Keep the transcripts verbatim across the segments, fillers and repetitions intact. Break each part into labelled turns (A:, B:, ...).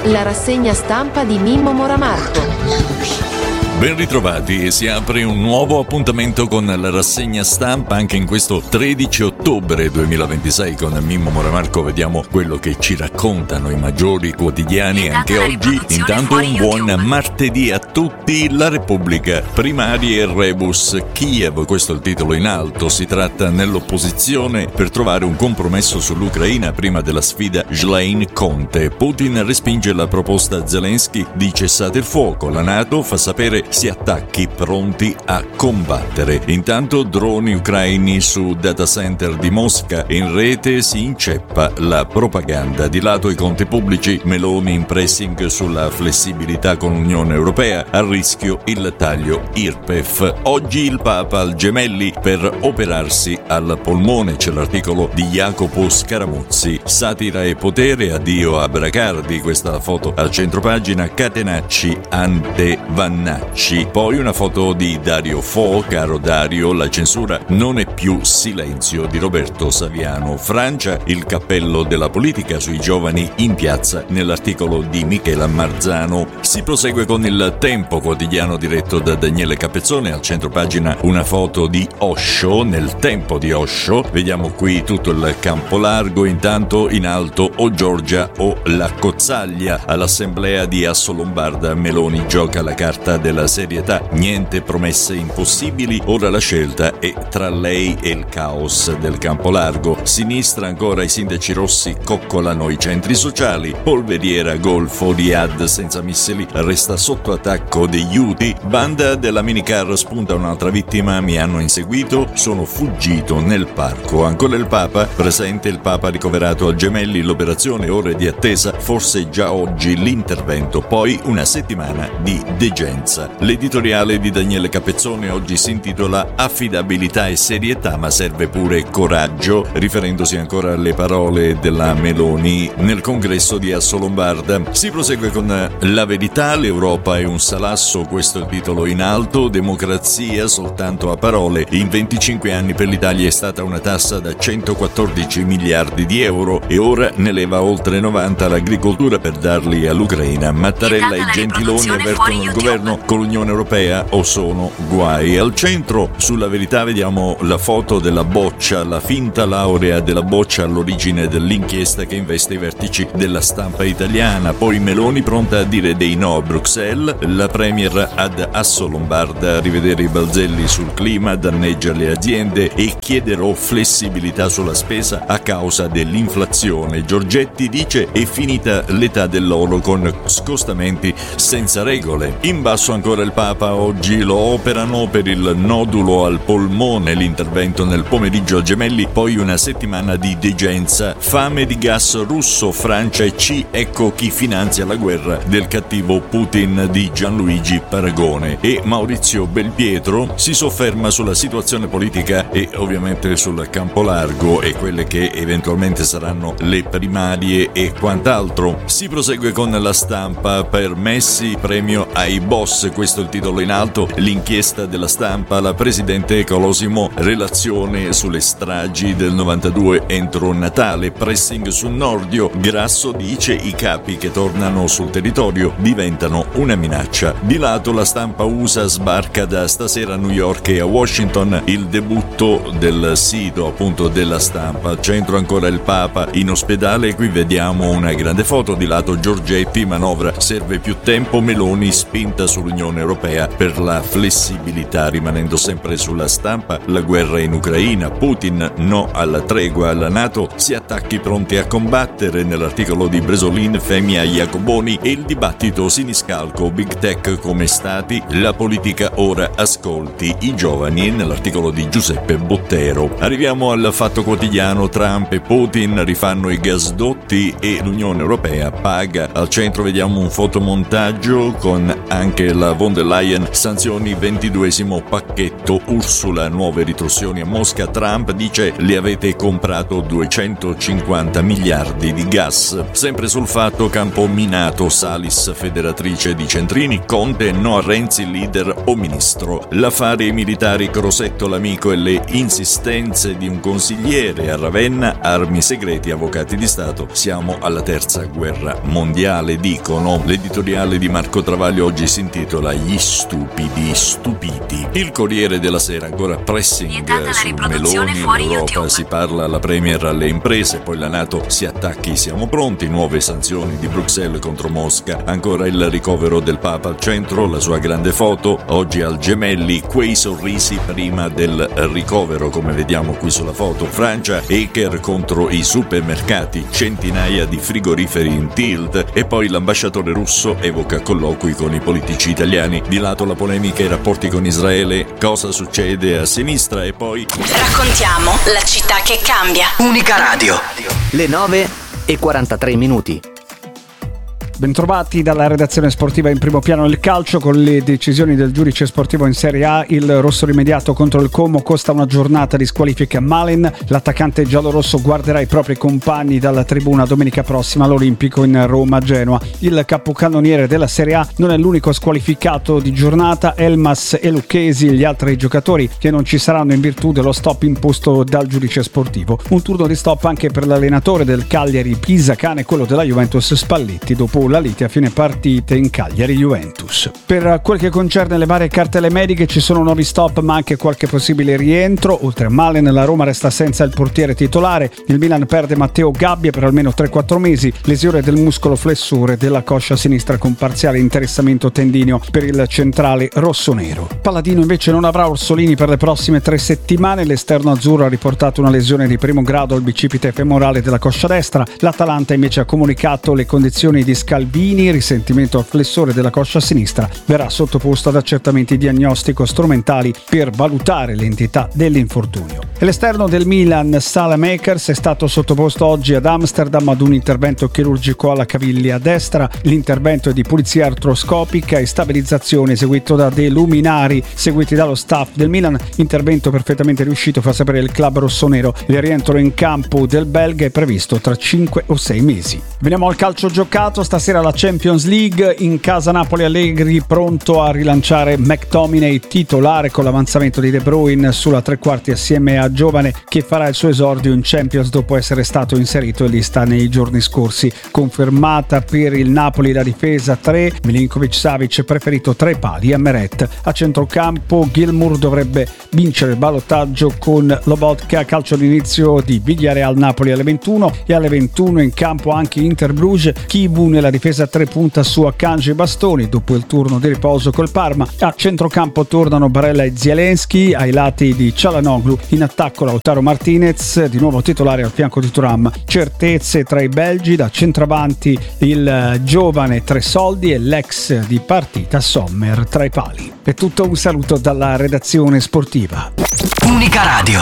A: La rassegna stampa di Mimmo Moramarco.
B: Ben ritrovati, e si apre un nuovo appuntamento con la rassegna stampa anche in questo tredici ottobre duemilaventisei con Mimmo Moramarco. Vediamo quello che ci raccontano i maggiori quotidiani anche oggi. Intanto un buon martedì a tutti. La Repubblica, primarie e rebus Kiev, questo è il titolo in alto. Si tratta nell'opposizione per trovare un compromesso sull'Ucraina prima della sfida Schlein-Conte. Putin respinge la proposta Zelensky di cessate il fuoco. La NATO fa sapere si attacchi pronti a combattere. Intanto droni ucraini su data center di Mosca. In rete si inceppa la propaganda. Di lato i conti pubblici, Meloni in pressing sulla flessibilità con l'Unione Europea, a rischio il taglio I R P E F. Oggi il Papa al Gemelli per operarsi al polmone, c'è l'articolo di Jacopo Scaramuzzi. Satira e potere, addio a Bracardi, questa la foto al centropagina. Catenacci ante Vannacci. Poi una foto di Dario Fo, caro Dario, la censura non è più silenzio, di Roberto Saviano. Francia, il cappello della politica sui giovani in piazza, nell'articolo di Michela Marzano. Si prosegue con il Tempo, quotidiano diretto da Daniele Capezzone, al centropagina una foto di Osho, nel tempo di Osho. Vediamo qui tutto il campo largo, intanto in alto o Giorgia o la Cozzaglia. All'assemblea di Assolombarda Meloni gioca la carta della serietà, niente promesse impossibili, ora la scelta è tra lei e il caos del campo largo. Sinistra ancora, i sindaci rossi coccolano i centri sociali. Polveriera Golfo, Riyadh senza missili resta sotto attacco degli Houthi. Banda della minicar, spunta un'altra vittima, mi hanno inseguito, sono fuggito nel parco. Ancora il Papa, presente il Papa ricoverato al Gemelli, l'operazione, ore di attesa, forse già oggi l'intervento, poi una settimana di degenza. L'editoriale di Daniele Capezzone oggi si intitola Affidabilità e serietà, ma serve pure coraggio, riferendosi ancora alle parole della Meloni nel congresso di Assolombarda. Si prosegue con La Verità, l'Europa è un salasso, questo è il titolo in alto. Democrazia soltanto a parole, in venticinque anni per l'Italia è stata una tassa da centoquattordici miliardi di euro e ora ne leva oltre novanta l'agricoltura per darli all'Ucraina. Mattarella e Gentiloni avvertono il governo con l'Unione Europea o sono guai. Al centro, sulla Verità, vediamo la foto della boccia, la finta laurea della boccia all'origine dell'inchiesta che investe i vertici della stampa italiana. Poi Meloni pronta a dire dei no a Bruxelles, la premier ad Assolombarda, rivedere i balzelli sul clima, danneggia le aziende e chiederò flessibilità sulla spesa a causa dell'inflazione. Giorgetti dice è finita l'età dell'oro con scostamenti senza regole. In basso ancora il Papa, oggi lo operano per il nodulo al polmone, l'intervento nel pomeriggio a Gemelli, poi una settimana di degenza. Fame di gas russo, Francia e C, ecco chi finanzia la guerra del cattivo Putin, di Gianluigi Paragone. E Maurizio Belpietro si sofferma sulla situazione politica e ovviamente sul campo largo e quelle che eventualmente saranno le primarie e quant'altro. Si prosegue con La Stampa, per Messi premio ai boss, questo è il titolo in alto. L'inchiesta della Stampa, la presidente Colosimo, relazione sulle stragi del novantadue entro Natale, pressing sul Nordio. Grasso dice i capi che tornano sul territorio diventano una minaccia. Di lato La Stampa U S A sbarca da stasera a New York e a Washington, il debutto del sito appunto della Stampa. Al centro ancora il Papa in ospedale, qui vediamo una grande foto. Di lato Giorgetti, manovra serve più tempo, Meloni spinta sull'Unione Europea per la flessibilità. Rimanendo sempre sulla Stampa, la guerra in Ucraina, Putin no alla tregua, alla NATO si attacchi pronti a combattere, nell'articolo di Bresolin, Femia Iacoboni, e il dibattito siniscalco, Big Tech come stati, la politica ora ascolti i giovani, nell'articolo di Giuseppe Bottero. Arriviamo al Fatto Quotidiano, Trump e Putin rifanno i gasdotti e l'Unione Europea paga. Al centro vediamo un fotomontaggio con anche la von der Leyen, sanzioni ventiduesimo pacchetto, Ursula nuove ritorsioni a Mosca, Trump dice li avete comprato duecentocinquanta miliardi di gas. Sempre sul fatto, campo minato, Salis federatrice di Centrini, Conte no a Renzi leader o ministro. L'affare militari, Crosetto l'amico e le insistenze di un consigliere a Ravenna, armi segreti, avvocati di Stato, siamo alla terza guerra mondiale, dicono. L'editoriale di Marco Travaglio oggi si intitola Gli stupidi stupiti. Il Corriere della Sera, ancora pressing su Meloni, l'Europa si parla alla Premier, alle imprese, poi la NATO si attacchi, siamo pronti, nuove sanzioni di Bruxelles contro Mosca, ancora il ricovero del Papa al centro, la sua grande foto, oggi al Gemelli, quei sorrisi prima del ricovero come vediamo qui sulla foto. Francia, hacker contro i supermercati, centinaia di frigoriferi in tilt, e poi l'ambasciatore russo evoca colloqui con i politici italiani. Di lato la polemica e i rapporti con Israele, cosa succede a sinistra, e poi
C: raccontiamo la città che cambia. Unica Radio.
D: Le nove e quarantatré minuti.
E: Bentrovati dalla redazione sportiva. In primo piano il calcio, con le decisioni del giudice sportivo in Serie A. Il rosso rimediato contro il Como costa una giornata di squalifica a Malen. L'attaccante giallorosso guarderà i propri compagni dalla tribuna domenica prossima all'Olimpico in Roma-Genoa. Il capocannoniere della Serie A non è l'unico squalificato di giornata. Elmas e Lucchesi, gli altri giocatori che non ci saranno in virtù dello stop imposto dal giudice sportivo. Un turno di stop anche per l'allenatore del Cagliari Pisacane e quello della Juventus Spalletti, dopo la lite a fine partita in Cagliari-Juventus. Per quel che concerne le varie cartelle mediche ci sono nuovi stop ma anche qualche possibile rientro. Oltre a Malen, la Roma resta senza il portiere titolare. Il Milan perde Matteo Gabbia per almeno tre quattro mesi, lesione del muscolo flessore della coscia sinistra con parziale interessamento tendineo per il centrale rossonero. Palladino invece non avrà Orsolini per le prossime tre settimane. L'esterno azzurro ha riportato una lesione di primo grado al bicipite femorale della coscia destra. L'Atalanta invece ha comunicato le condizioni di Scalvini, risentimento al flessore della coscia sinistra, verrà sottoposto ad accertamenti diagnostico strumentali per valutare l'entità dell'infortunio. E l'esterno del Milan, Salamakers, è stato sottoposto oggi ad Amsterdam ad un intervento chirurgico alla caviglia destra. L'intervento è di pulizia artroscopica e stabilizzazione eseguito da dei luminari seguiti dallo staff del Milan. Intervento perfettamente riuscito, fa sapere il club rossonero. Il rientro in campo del belga è previsto tra cinque o sei mesi. Veniamo al calcio giocato. Stasera la Champions League, in casa Napoli, Allegri pronto a rilanciare McTominay titolare con l'avanzamento di De Bruyne sulla tre quarti assieme a Giovane, che farà il suo esordio in Champions dopo essere stato inserito in lista nei giorni scorsi. Confermata per il Napoli la difesa tre, Milinkovic-Savic preferito tra i pali a Meret. A centrocampo Gilmour dovrebbe vincere il ballottaggio con Lobotka. Calcio d'inizio di Villarreal Napoli alle ventuno, e alle ventuno in campo anche Inter Bruges. Kivu nella difesa tre punta su Akanji e Bastoni dopo il turno di riposo col Parma. A centrocampo tornano Barella e Zielinski, ai lati di Çalhanoğlu. In attacco Lautaro Martinez, di nuovo titolare al fianco di Thuram. Certezze tra i belgi, da centravanti il giovane Tresoldi e l'ex di partita Sommer tra i pali. È tutto, un saluto dalla redazione sportiva.
C: Unica Radio.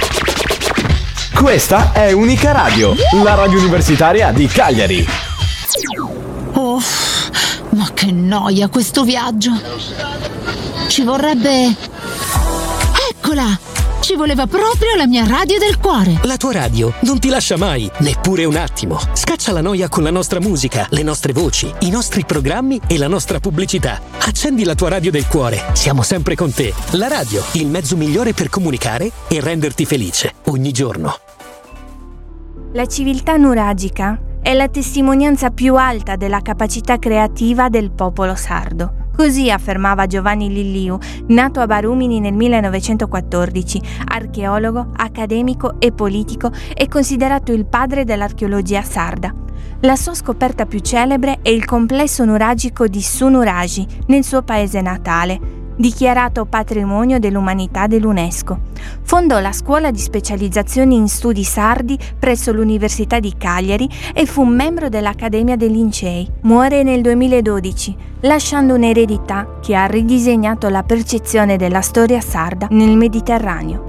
D: Questa è Unica Radio, la radio universitaria di Cagliari.
F: Oh, ma che noia questo viaggio. Ci vorrebbe... Eccola! Ci voleva proprio la mia radio del cuore.
G: La tua radio non ti lascia mai, neppure un attimo. Scaccia la noia con la nostra musica, le nostre voci, i nostri programmi e la nostra pubblicità. Accendi la tua radio del cuore. Siamo sempre con te. La radio, il mezzo migliore per comunicare e renderti felice ogni giorno.
H: La civiltà nuragica è la testimonianza più alta della capacità creativa del popolo sardo. Così affermava Giovanni Lilliu, nato a Barumini nel millenovecentoquattordici, archeologo, accademico e politico, e considerato il padre dell'archeologia sarda. La sua scoperta più celebre è il complesso nuragico di Sunuraji, nel suo paese natale, dichiarato patrimonio dell'umanità dell'UNESCO. Fondò la scuola di specializzazione in studi sardi presso l'Università di Cagliari e fu membro dell'Accademia dei Lincei. Muore nel duemiladodici, lasciando un'eredità che ha ridisegnato la percezione della storia sarda nel Mediterraneo.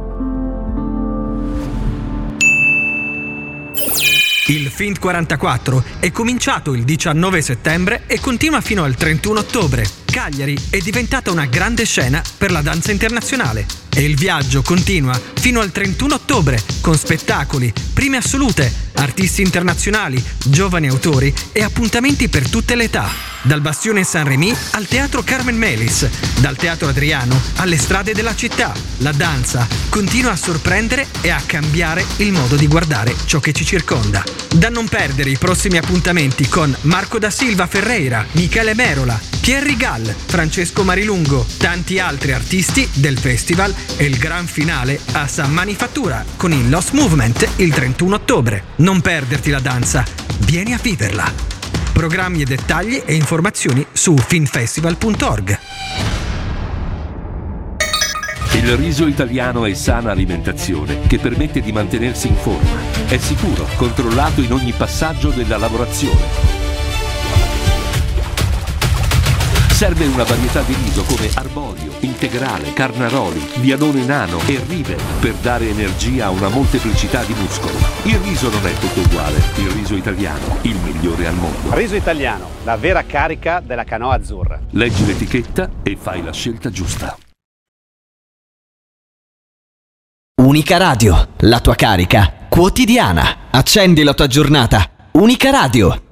I: Il Find quarantaquattro è cominciato il diciannove settembre e continua fino al trentuno ottobre. Cagliari è diventata una grande scena per la danza internazionale e il viaggio continua fino al trentuno ottobre con spettacoli, prime assolute, artisti internazionali, giovani autori e appuntamenti per tutte le età. Dal Bastione Saint-Rémy al Teatro Carmen Melis, dal Teatro Adriano alle strade della città, la danza continua a sorprendere e a cambiare il modo di guardare ciò che ci circonda. Da non perdere i prossimi appuntamenti con Marco da Silva Ferreira, Michele Merola, Pierri Gall, Francesco Marilungo, tanti altri artisti del festival e il gran finale a San Manifattura con il Lost Movement il trentuno ottobre. Non perderti la danza, vieni a viverla. Programmi e dettagli e informazioni su finfestival punto org.
J: Il riso italiano è sana alimentazione che permette di mantenersi in forma. È sicuro, controllato in ogni passaggio della lavorazione. Serve una varietà di riso come arborio, integrale, carnaroli, vianone nano e river per dare energia a una molteplicità di muscoli. Il riso non è tutto uguale. Il riso italiano, il migliore al mondo.
K: Riso italiano, la vera carica della canoa azzurra.
J: Leggi l'etichetta e fai la scelta giusta.
L: Unica Radio, la tua carica quotidiana. Accendi la tua giornata. Unica Radio.